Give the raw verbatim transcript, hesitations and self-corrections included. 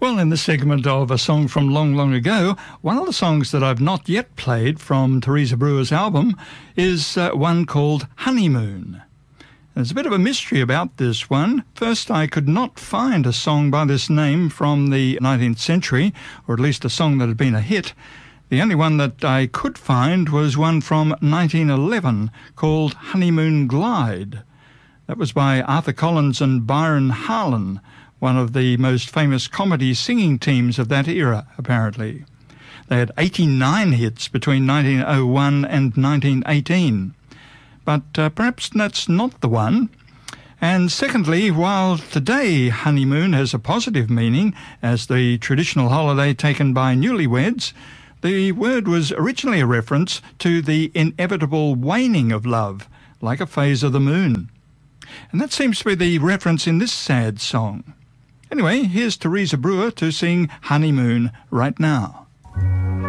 Well, in this segment of A Song from Long, Long Ago, one of the songs that I've not yet played from Teresa Brewer's album is uh, one called Honeymoon. There's a bit of a mystery about this one. First, I could not find a song by this name from the nineteenth century, or at least a song that had been a hit. The only one that I could find was one from nineteen eleven called Honeymoon Glide. That was by Arthur Collins and Byron Harlan, one of the most famous comedy singing teams of that era, apparently. They had eighty-nine hits between nineteen oh one and nineteen eighteen. But uh, perhaps that's not the one. And secondly, while today honeymoon has a positive meaning as the traditional holiday taken by newlyweds, the word was originally a reference to the inevitable waning of love, like a phase of the moon. And that seems to be the reference in this sad song. Anyway, here's Teresa Brewer to sing Honeymoon right now.